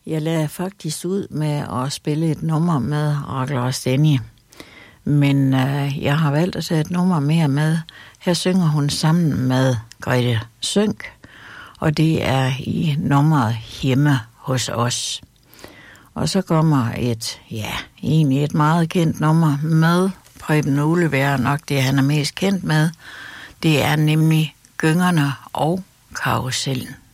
Jeg lagde faktisk ud med at spille et nummer med Rachel Rosteni. Men jeg har valgt at tage et nummer mere med. Her synger hun sammen med Grete Sønck, og det er i nummeret Hjemme hos os. Og så kommer et meget kendt nummer med Preben Uleberg, nok det han er mest kendt med. Det er nemlig Gyngerne og Karusellen.